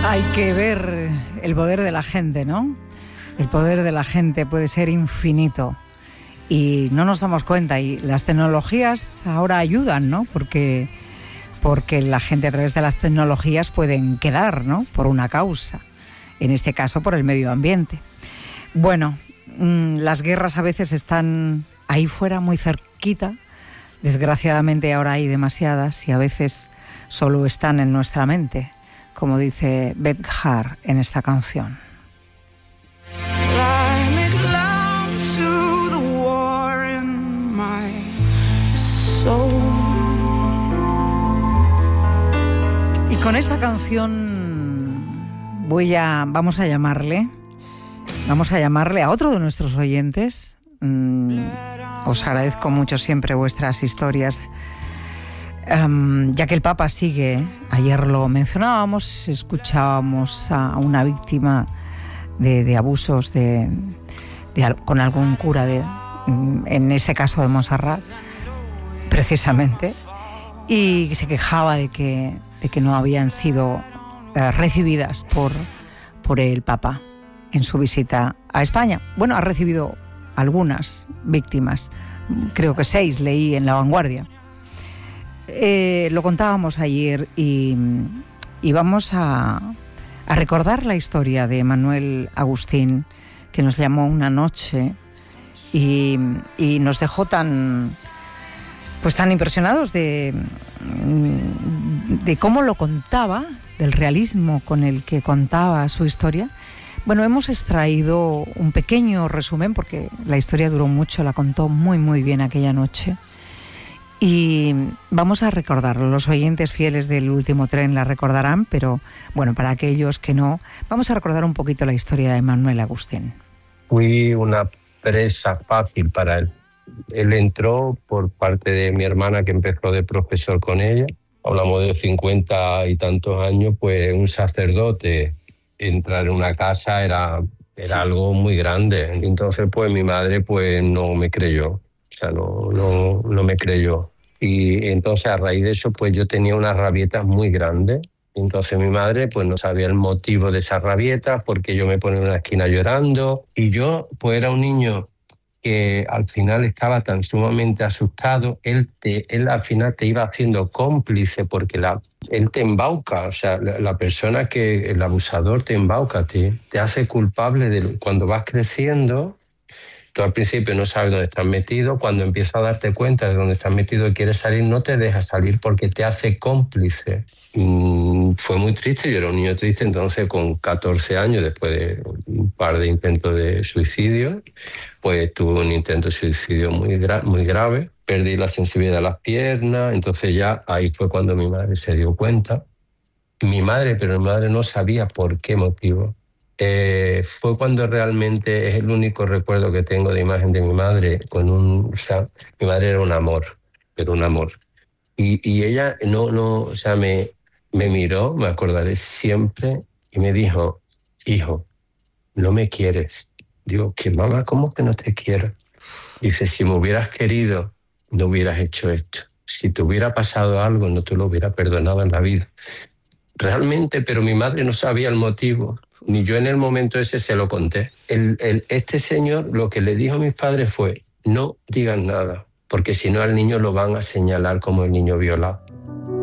Hay que ver el poder de la gente, ¿no? El poder de la gente puede ser infinito y no nos damos cuenta, y las tecnologías ahora ayudan, ¿no? Porque la gente a través de las tecnologías pueden quedar, ¿no? Por una causa, en este caso por el medio ambiente. Bueno, las guerras a veces están ahí fuera, muy cerquita. Desgraciadamente ahora hay demasiadas y a veces solo están en nuestra mente, como dice Beth Hart en esta canción. Y con esta canción vamos a llamarle a otro de nuestros oyentes. Os agradezco mucho siempre vuestras historias, ya que el Papa sigue. Ayer lo mencionábamos, escuchábamos a una víctima de abusos con algún cura en ese caso de Montserrat, precisamente, y se quejaba de que no habían sido recibidas por el Papa en su visita a España. Bueno, ha recibido algunas víctimas, creo que 6 leí en La Vanguardia. Lo contábamos ayer y vamos a recordar la historia de Manuel Agustín, que nos llamó una noche y nos dejó tan impresionados de cómo lo contaba, del realismo con el que contaba su historia. Bueno, hemos extraído un pequeño resumen porque la historia duró mucho, la contó muy muy bien aquella noche. Y vamos a recordarlo. Los oyentes fieles del Último Tren la recordarán, pero bueno, para aquellos que no, vamos a recordar un poquito la historia de Manuel Agustín. Fui una presa fácil para él. Él entró por parte de mi hermana, que empezó de profesor con ella. Hablamos de 50 y tantos años, pues un sacerdote, entrar en una casa era algo muy grande. Entonces, pues mi madre pues no me creyó. O sea, no me creyó. Y entonces, a raíz de eso, pues yo tenía unas rabietas muy grandes. Entonces mi madre pues no sabía el motivo de esas rabietas, porque yo me ponía en una esquina llorando. Y yo pues era un niño que al final estaba tan sumamente asustado. Él al final te iba haciendo cómplice, porque él te embauca. O sea, la persona el abusador te embauca a ti, te hace culpable cuando vas creciendo. Tú al principio no sabes dónde estás metido. Cuando empiezas a darte cuenta de dónde estás metido y quieres salir, no te deja salir porque te hace cómplice. Fue muy triste, yo era un niño triste. Entonces, con 14 años, después de un par de intentos de suicidio, pues tuve un intento de suicidio muy grave. Perdí la sensibilidad de las piernas. Entonces ya ahí fue cuando mi madre se dio cuenta. Pero mi madre no sabía por qué motivo. Fue cuando realmente es el único recuerdo que tengo de imagen de mi madre mi madre era un amor, pero un amor. Y ella me miró, me acordaré siempre, y me dijo: hijo, no me quieres. Digo, ¿qué, mamá? ¿Cómo que no te quiero? Dice, si me hubieras querido, no hubieras hecho esto. Si te hubiera pasado algo, no te lo hubiera perdonado en la vida. Realmente, pero mi madre no sabía el motivo, ni yo en el momento ese se lo conté. Este señor lo que le dijo a mis padres fue: no digan nada, porque si no al niño lo van a señalar como el niño violado.